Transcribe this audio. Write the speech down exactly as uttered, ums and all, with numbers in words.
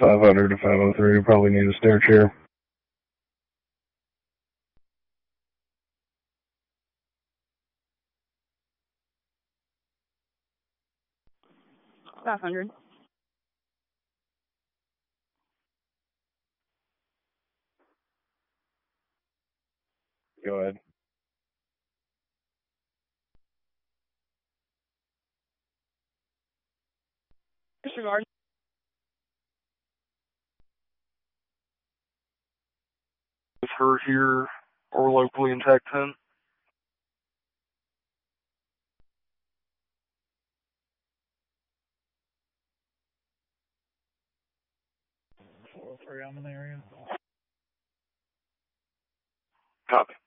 five hundred to five oh three. Probably need a stair chair. five hundred. Go ahead. Disregard. Is her here or locally in Tech ten? four oh three, I'm in the area. Copy.